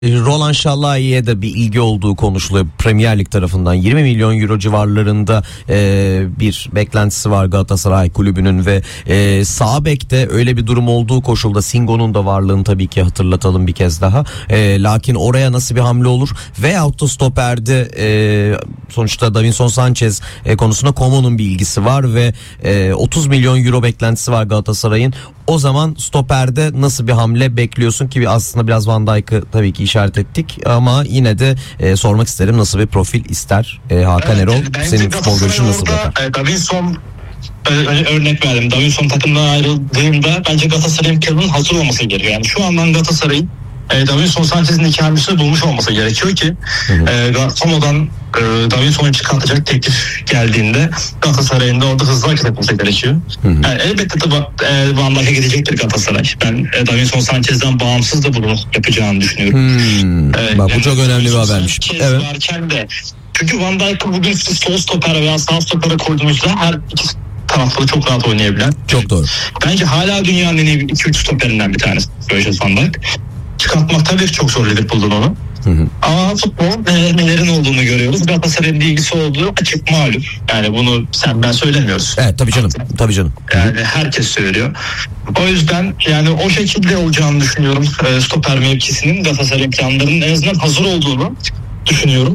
Roland Şalai'ye de bir ilgi olduğu konuşuluyor Premier Lig tarafından. 20 milyon euro civarlarında bir beklentisi var Galatasaray kulübünün ve sağ bekte öyle bir durum olduğu koşulda Singo'nun da varlığını tabii ki hatırlatalım bir kez daha. Lakin oraya nasıl bir hamle olur veyahut da stoperde sonuçta Davinson Sanchez konusunda Coman'ın bir ilgisi var ve 30 milyon euro beklentisi var Galatasaray'ın. O zaman stoperde nasıl bir hamle bekliyorsun ki aslında biraz Van Dijk'ı tabii ki işaret ettik ama yine de sormak isterim nasıl bir profil ister Hakan Erol, senin futbol görüşün nasıl bakar? Davinson örnek verdim. Davinson takımdan ayrıldığında bence Galatasaray'ın planının hazır olması gerekiyor. Yani şu andan Galatasaray'ın Davinson Sanchez'in hikayesini bulmuş olması gerekiyor ki Soma'dan Davinson'u çıkartacak teklif geldiğinde Galatasaray'ın da orada hızlı hareket etmesi gerekiyor. Yani elbette de Van Dijk'a gidecektir Galatasaray. Ben Davinson Sanchez'den bağımsız da bunu yapacağını düşünüyorum. Bak bu çok önemli bir habermiş. Evet. Varken de, çünkü Van Dijk'ı bugün sol stoper veya sağ stopere koyduğumuzda her iki taraflı çok rahat oynayabilen. Çok doğru. Bence hala dünyanın en iyi 2-3 stoperinden bir tanesi Virgil van Dijk. Çıkartmak tabii ki çok zor Liverpool'dan onu. Ama futbol nelerin olduğunu görüyoruz. Galatasaray'ın ilgisi olduğu açık malum. Yani bunu sen ben söylemiyoruz. Evet tabii canım. Tabii canım. Yani herkes söylüyor. O yüzden yani o şekilde olacağını düşünüyorum. Stoper mevkisinin Galatasaray'ın planlarının en azından hazır olduğunu düşünüyorum.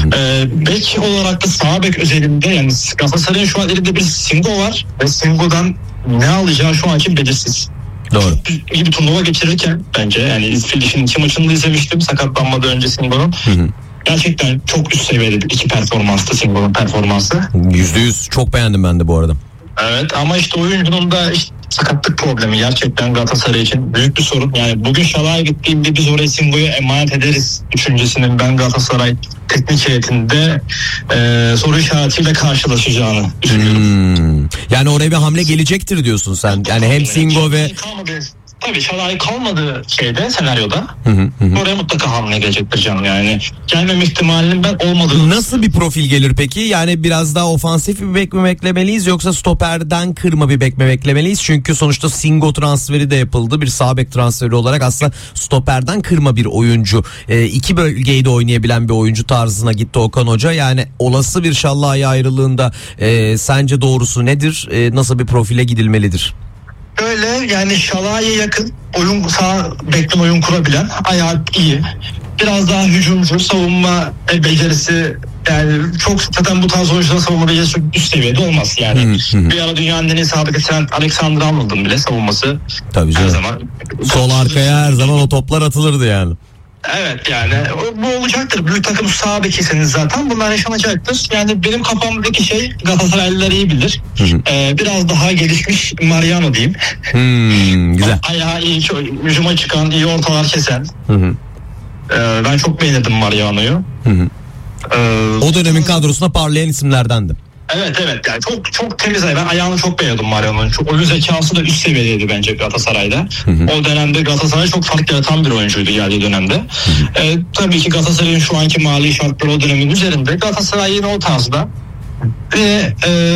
Bek olarak da sağ bek özelinde yani Galatasaray'ın şu an elinde bir Singo var ve Singo'dan ne alacağı şu an için belirsiz. Doğru. İyi bir turnuva geçirirken bence yani İzmir'in 2 maçını da izlemiştim sakatlanmadan önce Singo'nun. Gerçekten çok üst seviyede iki performanstı Singo'nun performansı. %100 çok beğendim ben de bu arada. Evet ama işte oyuncunun da sakatlık problemi gerçekten Galatasaray için büyük bir sorun. Yani bugün Şalai'ye gittiğimde biz oraya Singo'yu emanet ederiz düşüncesinin ben Galatasaray teknik heyetinde soru işaretiyle karşılaşacağını düşünüyorum. Yani oraya bir hamle gelecektir diyorsun sen. Yani hem Singo ve... Tabii Şalai kalmadığı senaryoda oraya mutlaka hamle gelecektir canım yani. Gelmem ihtimalinin ben olmadığını... Nasıl bir profil gelir peki? Yani biraz daha ofansif bir bek mi beklemeliyiz yoksa stoperden kırma bir bek mi beklemeliyiz? Çünkü sonuçta Singo transferi de yapıldı. Bir sağ bek transferi olarak aslında stoperden kırma bir oyuncu. İki bölgeyi de oynayabilen bir oyuncu tarzına gitti Okan Hoca. Yani olası bir Şalai ayrılığında sence doğrusu nedir? Nasıl bir profile gidilmelidir? Öyle yani Şalai'ye yakın sağ bekten oyun kurabilen, ayağı iyi. Biraz daha hücumcu, savunma becerisi yani çok zaten bu tarz oyuncuların savunma becerisi çok üst seviyede olmaz yani. Bir ara dünyanın en iyi sağ beki Alexander Arnold'un bile savunması tabii her zaman. Sol arkaya her zaman o toplar atılırdı yani. Evet yani bu olacaktır. Büyük takım sağ bekiyseniz zaten bunlar yaşanacaktır. Yani benim kafamdaki şey Galatasaraylılar iyi bilir. Biraz daha gelişmiş Mariano diyeyim. Güzel. Ayağı iyi, hücuma çıkan, iyi ortalar kesen. Ben çok beğenirdim Mariano'yu. O dönemin kadrosuna parlayan isimlerdendi. Evet yani çok temiz. Ben ayağını çok beğeniyordum Mariano'nun. Oyun zekası da üst seviyedeydi bence Galatasaray'da. O dönemde Galatasaray çok fark yaratan bir oyuncuydu geldiği dönemde. Tabii ki Galatasaray'ın şu anki mali şartları o dönemin üzerinde. Galatasaray yine o tarzda ve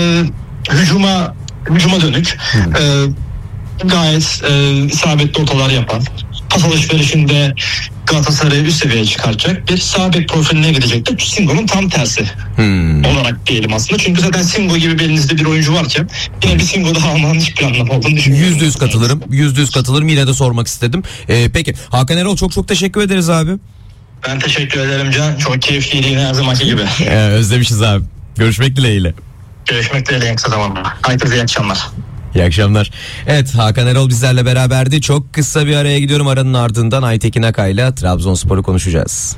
hücuma dönük gayet isabetli ortalar yapan, pas alışverişinde Galatasaray'ı üst seviyeye çıkaracak bir sağ bek profiline gidecektir. Singo'nun tam tersi olarak diyelim aslında. Çünkü zaten Singo gibi belinizde bir oyuncu varken yine bir Singo daha almanın hiç planlama olduğunu düşünüyorum. %100 katılırım. Yine de sormak istedim. Peki Hakan Erol çok teşekkür ederiz abi. Ben teşekkür ederim Can. Çok keyifliydi yine her zamanki gibi. Özlemişiz abi. Görüşmek dileğiyle. Görüşmek dileğiyle en kısa zamanda. Herkese iyi akşamlar. İyi akşamlar. Evet Hakan Erol bizlerle beraberdi. Çok kısa bir araya gidiyorum. Aranın ardından Aytekin Akay'la Trabzonspor'u konuşacağız.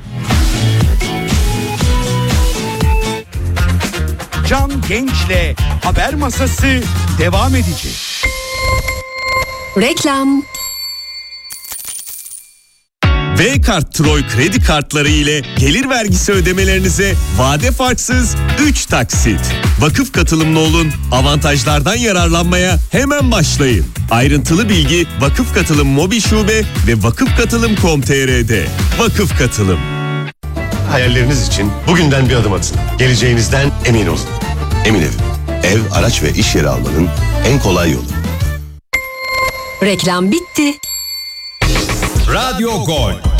Can Genç'le Haber Masası devam edecek. Reklam. V-Kart Troy kredi kartları ile gelir vergisi ödemelerinize vade farksız 3 taksit. Vakıf katılımlı olun, avantajlardan yararlanmaya hemen başlayın. Ayrıntılı bilgi Vakıf Katılım Mobil Şube ve vakıfkatılım.com.tr'de. Vakıf Katılım. Hayalleriniz için bugünden bir adım atın. Geleceğinizden emin olun. Emin Ev, araç ve iş yeri almanın en kolay yolu. Reklam bitti. Radyo Gol.